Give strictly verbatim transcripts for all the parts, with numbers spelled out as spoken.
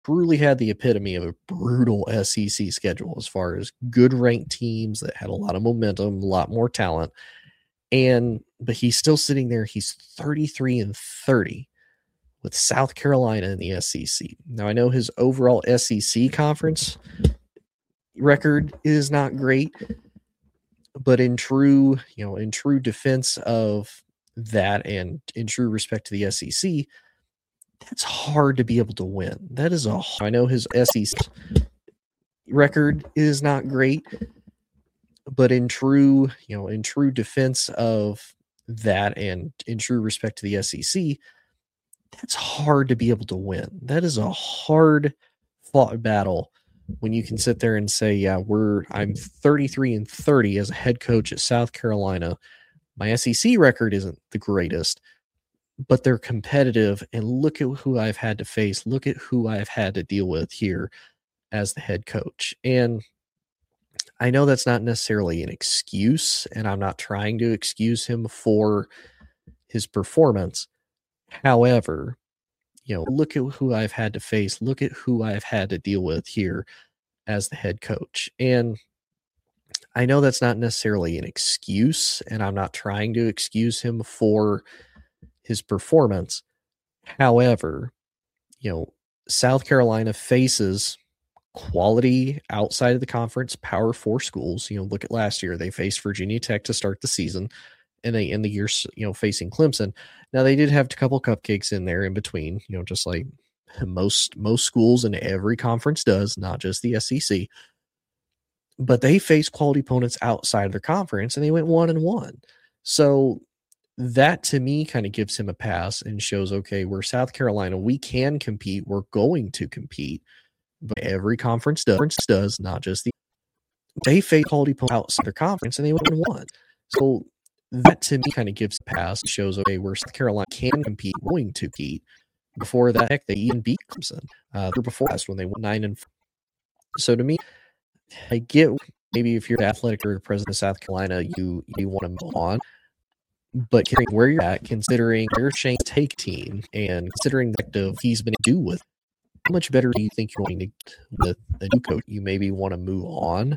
truly had the epitome of a brutal S E C schedule as far as good ranked teams that had a lot of momentum, a lot more talent. And but he's still sitting there. He's thirty-three and thirty with South Carolina in the S E C. Now I know his overall S E C conference record is not great, but in true, you know, in true defense of that and in true respect to the S E C, that's hard to be able to win. That is a I know his S E C record is not great, but in true, you know, in true defense of that and in true respect to the S E C, that's hard to be able to win. That is a hard fought battle when you can sit there and say, yeah, we're I'm thirty-three and thirty as a head coach at South Carolina. My S E C record isn't the greatest, but they're competitive, and look at who I've had to face. Look at who I've had to deal with here as the head coach. And I know that's not necessarily an excuse, and I'm not trying to excuse him for his performance. However, you know, look at who I've had to face. Look at who I've had to deal with here as the head coach. And I know that's not necessarily an excuse, and I'm not trying to excuse him for his performance. However, you know, South Carolina faces quality outside of the conference Power Four schools. You know, look at last year. They faced Virginia Tech to start the season, and they end the year, you know, facing Clemson. Now they did have a couple cupcakes in there in between, you know, just like most most schools in every conference does, not just the S E C. But they faced quality opponents outside of their conference, and they went one and one. So that to me kind of gives him a pass and shows, okay, we're South Carolina, we can compete, we're going to compete. But every conference does, does not just the they face quality opponents outside their conference, and they went and won. So that to me kind of gives a pass, shows, okay, where South Carolina can compete, going to compete. Before that, heck, they even beat Clemson. Uh, before last when they won nine and four. So to me, I get maybe if you're the athletic or president of South Carolina, you you want to move on. But considering where you're at, considering where Shane take team, and considering the of he's been to do with, how much better do you think you're going to get with a new coach? You maybe want to move on.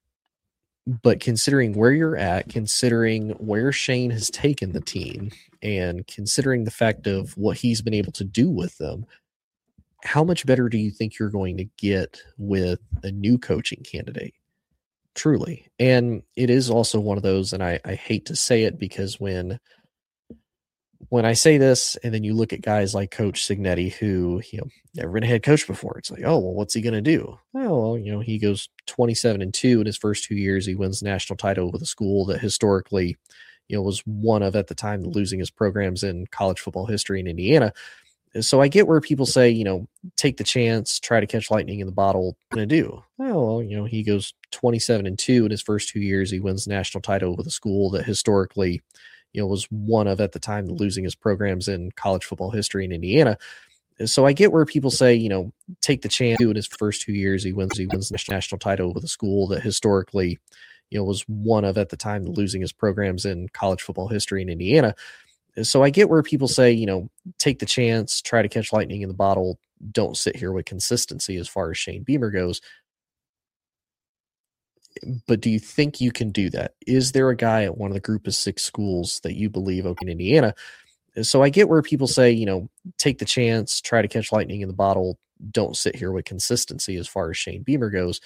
But considering where you're at, considering where Shane has taken the team, and considering the fact of what he's been able to do with them, how much better do you think you're going to get with a new coaching candidate? Truly. And it is also one of those, and I, I hate to say it, because when when I say this, and then you look at guys like Coach Cignetti, who, you know, never been a head coach before, it's like, oh, well, what's he going to do? Oh, well, you know, he goes twenty-seven and two in his first two years. He wins the national title with a school that historically, you know, was one of, at the time, the losingest programs in college football history in Indiana. So I get where people say, you know, take the chance, try to catch lightning in the bottle. Going to do? Oh, well, you know, he goes twenty-seven and two in his first two years. He wins the national title with a school that historically, you know, was one of, at the time, the losingest programs in college football history in Indiana. So I get where people say, you know, take the chance. In his first two years, he wins, he wins the national title with a school that historically, you know, was one of, at the time, the losingest programs in college football history in Indiana. So I get where people say, you know, take the chance, try to catch lightning in the bottle. Don't sit here with consistency as far as Shane Beamer goes. But do you think you can do that? Is there a guy at one of the group of six schools that you believe, okay, in Indiana? So I get where people say, you know, take the chance, try to catch lightning in the bottle. Don't sit here with consistency as far as Shane Beamer goes.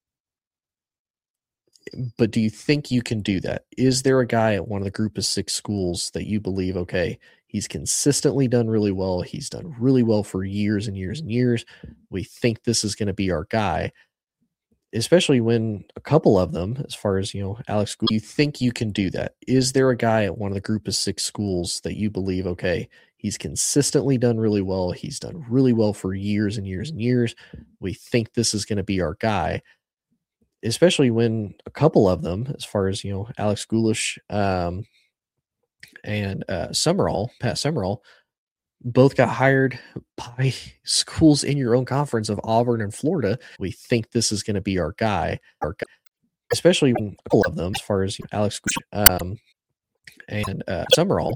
But do you think you can do that? Is there a guy at one of the group of six schools that you believe, okay, he's consistently done really well. He's done really well for years and years and years. We think this is going to be our guy, especially when a couple of them, as far as, you know, Alex, do you think you can do that? Is there a guy at one of the group of six schools that you believe, okay, he's consistently done really well. He's done really well for years and years and years. We think this is going to be our guy, especially when a couple of them, as far as, you know, Alex Goulash um, and uh, Summerall, Pat Summerall, both got hired by schools in your own conference of Auburn and Florida. We think this is going to be our guy, our guy, especially when a couple of them, as far as, you know, Alex Goulash um, and uh, Summerall,